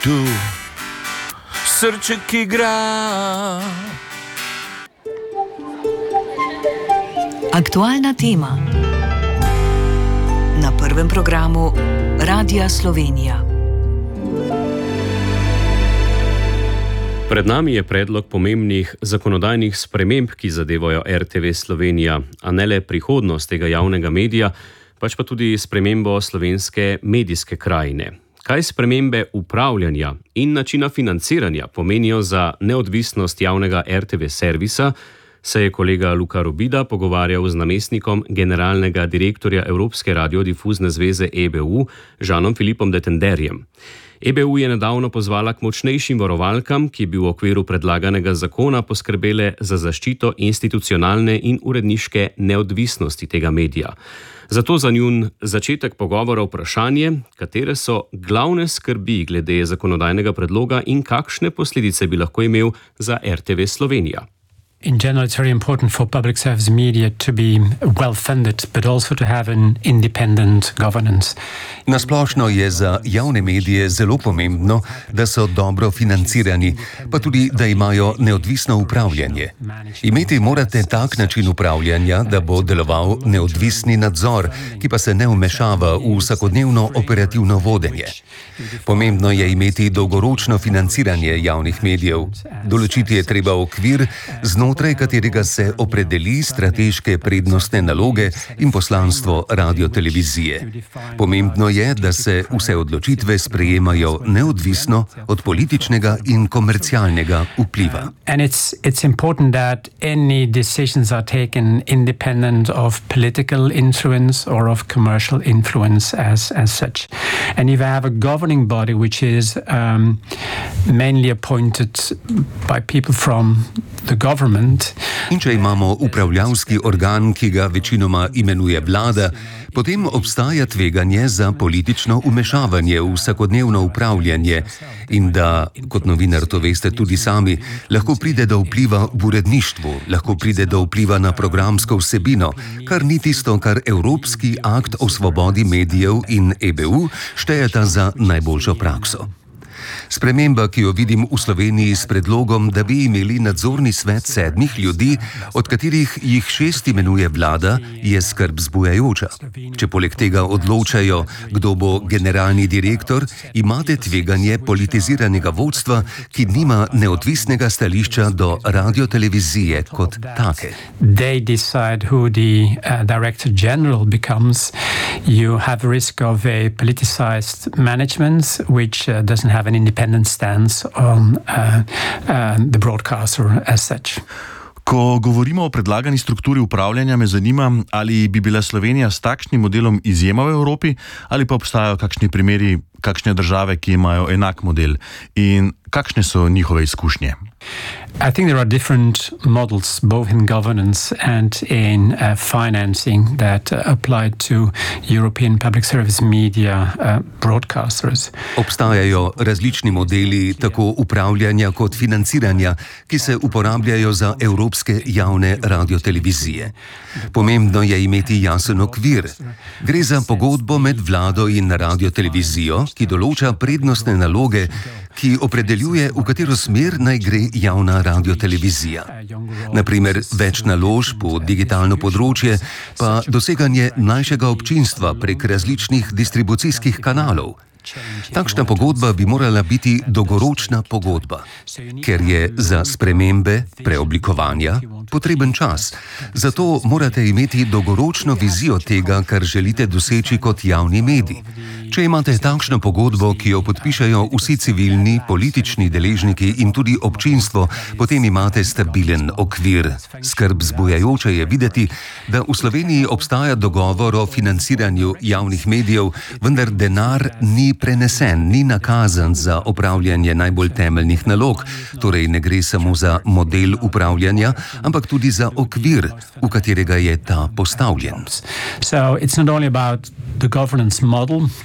Tu srček igra. Aktualna tema na prvem programu Radia Slovenija. Pred nami je predlog pomembnih zakonodajnih sprememb, ki zadevajo RTV Slovenija, a ne le prihodnost tega javnega medija, pač pa tudi spremembo slovenske medijske krajine. Kaj spremembe upravljanja in načina financiranja pomenijo za neodvisnost javnega RTV servisa, se je kolega Luka Robida pogovarjal z namestnikom generalnega direktorja Evropske radiodifuzne zveze EBU, Žanom Filipom de Tenderjem. EBU je nedavno pozvala k močnejšim varovalkam, ki bi v okviru predlaganega zakona poskrbele za zaščito institucionalne in uredniške neodvisnosti tega medija. Zato za njun začetek pogovora vprašanje, katere so glavne skrbi glede zakonodajnega predloga in kakšne posledice bi lahko imel za RTV Slovenija. In general, it's very important for public service media to be well funded, but also to have an independent governance. Nasplošno je za javne medije zelo pomembno, da so dobro financirani, pa tudi, da imajo neodvisno upravljanje. Imeti morate tak način upravljanja, da bo deloval neodvisni nadzor, ki pa se ne vmešava v vsakodnevno operativno vodenje. Pomembno je imeti dolgoročno financiranje javnih medijev. Določiti je treba okvir, znotraj katerega se opredeli strateške prednostne naloge in poslanstvo radiotelevizije. Pomembno je, da se vse odločitve sprejemajo neodvisno od političnega in komercialnega vpliva. And it's important that any decisions are taken independent of political influence or of commercial influence as such. And if I have a governing body which is mainly appointed by people from the government. In če imamo upravljavski organ, ki ga večinoma imenuje vlada, potem obstaja tveganje za politično vmešavanje v vsakodnevno upravljanje in da, kot novinar to veste tudi sami, lahko pride do vpliva v uredništvu, lahko pride do vpliva na programsko vsebino, kar ni tisto, kar Evropski akt o svobodi medijev in EBU štejeta za najboljšo prakso. Sprememba, ki jo vidim v Sloveniji s predlogom, da bi imeli nadzorni svet 7 ljudi, od katerih jih 6 imenuje vlada, je skrb zbujajoča. Če poleg tega odločajo, kdo bo generalni direktor, imate tveganje politiziranega vodstva, ki nima neodvisnega stališča do radiotelevizije kot take. They decide who the director general becomes. You have a risk of a politicized management which doesn't have an independent stance on the broadcaster as such. Ko govorimo o predlagani strukturi upravljanja, me zanima, ali bi bila Slovenija s takšnim modelom izjema v Evropi, ali pa obstajajo kakšni primeri, kakšne države, ki imajo enak model in kakšne so njihove izkušnje? I think there are different models, both in governance and in financing, that apply to European public service media broadcasters. Obstajajo različni modeli tako upravljanja kot financiranja, ki se uporabljajo za evropske javne radiotelevizije. Pomembno je imeti jasen okvir. Gre za pogodbo med vlado in radiotelevizijo, ki določa prednostne naloge, ki opredeljuje, v katero smer naj gre javna radiotelevizija. Naprimer, več naložb v digitalno področje, pa doseganje mlajšega občinstva prek različnih distribucijskih kanalov. Takšna pogodba bi morala biti dolgoročna pogodba, ker je za spremembe, preoblikovanja potreben čas. Zato morate imeti dolgoročno vizijo tega, kar želite doseči kot javni medij. Če imate takšno pogodbo, ki jo podpišajo vsi civilni, politični deležniki in tudi občinstvo, potem imate stabilen okvir. Skrb zbujajoče je videti, da v Sloveniji obstaja dogovor o financiranju javnih medijev, vendar denar ni prenesen, ni nakazan za opravljanje najbolj temeljnih nalog, torej ne gre samo za model upravljanja, ampak tudi za okvir, v katerega je ta postavljen. So it's not only about the governance model,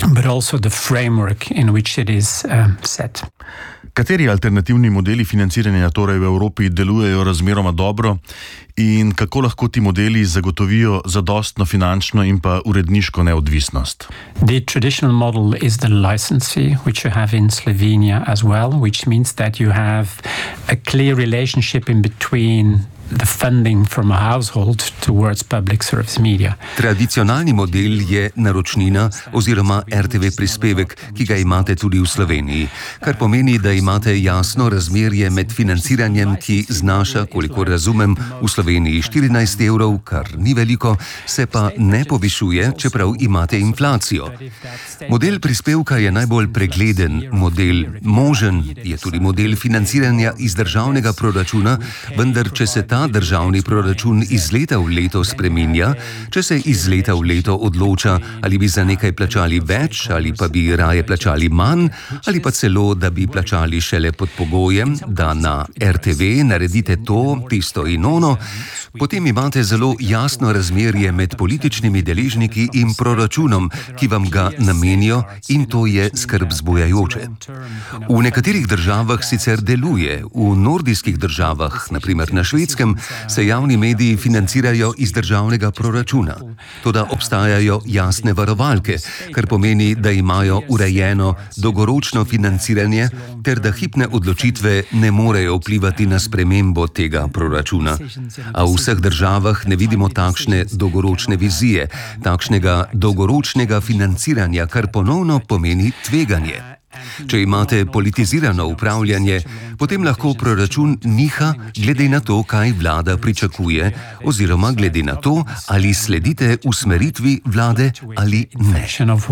but also the framework in which it is set. Kateri alternativni modeli financiranja torej v Evropi delujejo razmeroma dobro in kako lahko ti modeli zagotovijo zadostno finančno in pa uredniško neodvisnost? The traditional model is the license fee, which you have in Slovenia as well, which means that you have a clear relationship in between the funding from a household towards public service media. Tradicionalni model je naročnina oziroma RTV prispevek, ki ga imate tudi v Sloveniji, kar pomeni, da imate jasno razmerje med financiranjem, ki znaša, kolikor razumem, v Sloveniji 14 evrov, kar ni veliko, se pa ne povišuje, čeprav imate inflacijo. Model prispevka je najbolj pregleden model, možen je tudi model financiranja iz državnega proračuna, vendar če se ta državni proračun iz leta v leto spreminja, če se iz leta v leto odloča, ali bi za nekaj plačali več, ali pa bi raje plačali manj, ali pa celo, da bi plačali šele pod pogojem, da na RTV naredite to, tisto in ono, potem imate zelo jasno razmerje med političnimi deležniki in proračunom, ki vam ga namenijo, in to je skrb vzbujajoče. V nekaterih državah sicer deluje, v nordijskih državah, naprimer na Švedskem, se javni mediji financirajo iz državnega proračuna. Toda obstajajo jasne varovalke, kar pomeni, da imajo urejeno dolgoročno financiranje ter da hipne odločitve ne morejo vplivati na spremembo tega proračuna. A v vseh državah ne vidimo takšne dolgoročne vizije, takšnega dolgoročnega financiranja, kar ponovno pomeni tveganje. Če imate politizirano upravljanje, potem lahko proračun niha glede na to, kaj vlada pričakuje, oziroma glede na to, ali sledite usmeritvi vlade ali ne.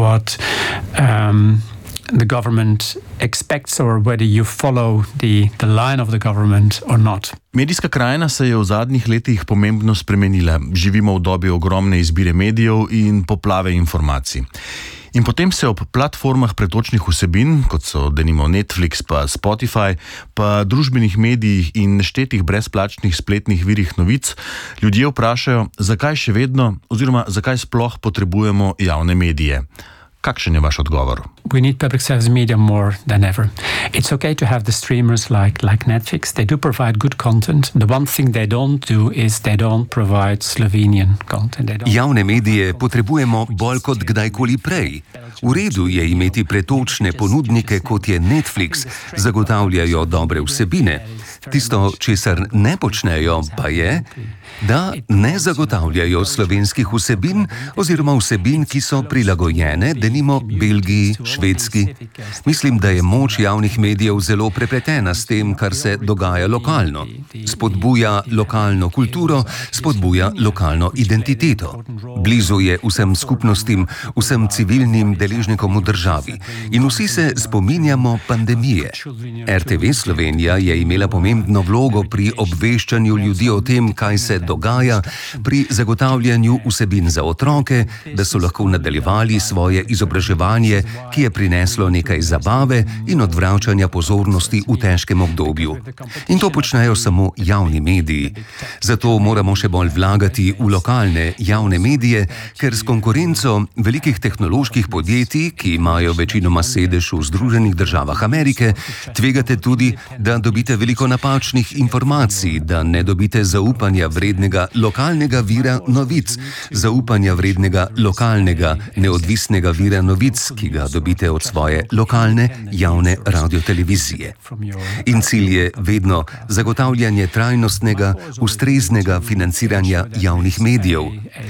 The government expects or whether you follow the line of the government or not. Medijska krajina se je v zadnjih letih pomembno spremenila. Živimo v dobi ogromne izbire medijev in poplave informacij. In potem se ob platformah pretočnih vsebin, kot so denimo Netflix pa Spotify, pa družbenih medijih in neštetih brezplačnih spletnih virih novic, ljudje vprašajo, zakaj še vedno oziroma zakaj sploh potrebujemo javne medije. Kakšen je vaš odgovor? We need public service media more than ever. It's okay to have the streamers like Netflix. They do provide good content. The one thing they don't do is they don't provide Slovenian content. Javne medije potrebujemo bolj kot kdajkoli prej. V redu je imeti pretočne ponudnike, kot je Netflix, zagotavljajo dobre vsebine. Tisto, česar ne počnejo, pa je, da ne zagotavljajo slovenskih vsebin oziroma vsebin, ki so prilagojene, denimo Belgiji, Švedski. Mislim, da je moč javnih medijev zelo prepletena s tem, kar se dogaja lokalno. Spodbuja lokalno kulturo, spodbuja lokalno identiteto. Blizu je vsem skupnostim, vsem civilnim deležnikom v državi. In vsi se spominjamo pandemije. RTV Slovenija je imela pomembno vlogo pri obveščanju ljudi o tem, kaj se dogaja, pri zagotavljanju vsebin za otroke, da so lahko nadaljevali svoje izobraževanje, ki je prineslo nekaj zabave in odvračanja pozornosti v težkem obdobju. In to počnejo samo javni mediji. Zato moramo še bolj vlagati v lokalne javne medije, ker s konkurenco velikih tehnoloških podjetij, ki imajo večinoma sedež v Združenih državah Amerike, tvegate tudi, da dobite veliko napačnih informacij, da ne dobite zaupanja vrednega lokalnega vira novic, zaupanja vrednega lokalnega neodvisnega vira novic, ki ga dobite od svoje lokalne javne radiotelevizije. In cilj je vedno zagotavljanje trajnostnega, ustreznega financiranja javnih medijev.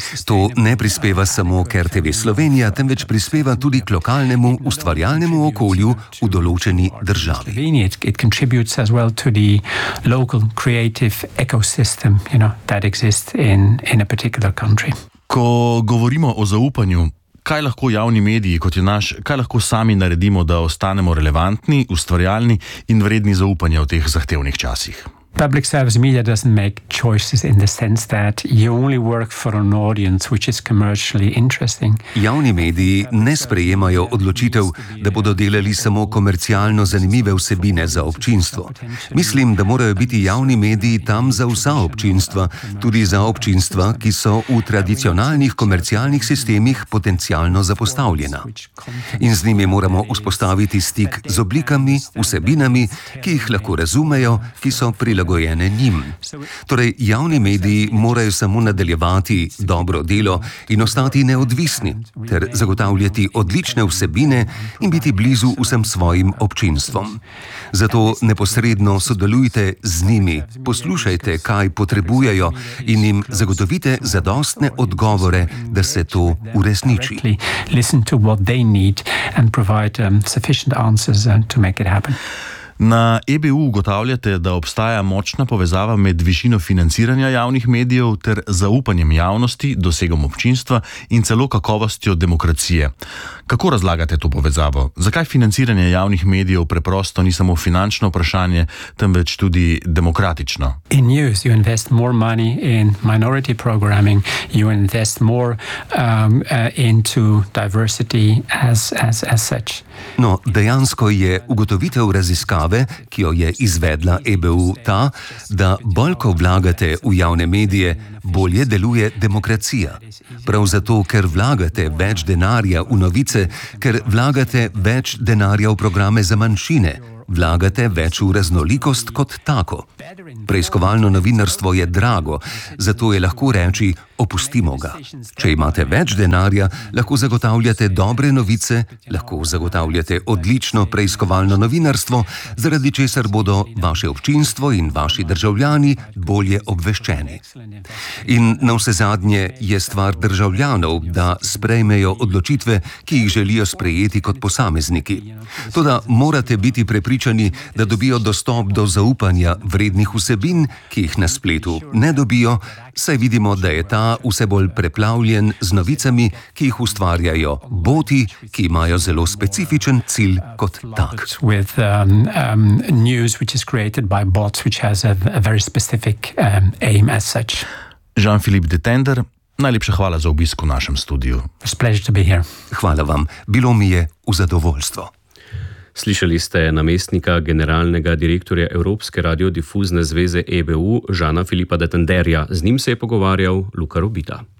To ne prispeva samo k RTV Slovenija, temveč prispeva tudi k lokalnemu ustvarjalnemu okolju v določeni državi. It contributes as well to the local creative ecosystem, that exists in a particular country. Ko govorimo o zaupanju, kaj lahko javni mediji, kot je naš, kaj lahko sami naredimo, da ostanemo relevantni, ustvarjalni in vredni zaupanja v teh zahtevnih časih? Public service media doesn't make choices in the sense that you only work for an audience which is commercially interesting. Javni mediji ne sprejemajo odločitev, da bodo delali samo komercialno zanimive vsebine za občinstvo. Mislim, da morajo biti javni mediji tam za vsa občinstva, tudi za občinstva, ki so v tradicionalnih komercialnih sistemih potencialno zapostavljena. In z njimi moramo vzpostaviti stik z oblikami, vsebinami, ki jih lahko razumejo, ki so prilagojene njim. Torej, javni mediji morajo samo nadaljevati dobro delo in ostati neodvisni, ter zagotavljati odlične vsebine in biti blizu vsem svojim občinstvom. Zato neposredno sodelujte z njimi, poslušajte, kaj potrebujejo in jim zagotovite zadostne odgovore, da se to uresniči. Listen to what they need and provide sufficient answers to make it happen. Na EBU ugotavljate, da obstaja močna povezava med višino financiranja javnih medijev ter zaupanjem javnosti, dosegom občinstva in celo kakovostjo demokracije. Kako razlagate to povezavo? Zakaj financiranje javnih medijev preprosto ni samo finančno vprašanje, temveč tudi demokratično? In news, you invest more money in minority programming, you invest more into diversity as such. No, dejansko je ugotovitev raziskave, ki jo je izvedla EBU, ta, da bolj ko vlagate v javne medije, bolje deluje demokracija. Prav zato, ker vlagate več denarja v novice, ker vlagate več denarja v programe za manjšine, vlagate več v raznolikost kot tako. Preiskovalno novinarstvo je drago, zato je lahko reči, opustimo ga. Če imate več denarja, lahko zagotavljate dobre novice, lahko zagotavljate odlično preiskovalno novinarstvo, zaradi česar bodo vaše občinstvo in vaši državljani bolje obveščeni. In navsezadnje je stvar državljanov, da sprejmejo odločitve, ki jih želijo sprejeti kot posamezniki. Toda morate biti prepričani, da dobijo dostop do zaupanja vrednih vsebin, ki jih na spletu ne dobijo, saj vidimo, da je ta vse bolj preplavljen z novicami, ki jih ustvarjajo boti, ki imajo zelo specifičen cilj kot tak. Jean-Philippe de Tender, najlepša hvala za obisk v našem studiu. Hvala vam, bilo mi je v zadovoljstvo. Slišali ste namestnika generalnega direktorja Evropske radiodifuzne zveze EBU, Jeana-Philippa de Tenderja. Z njim se je pogovarjal Luka Robita.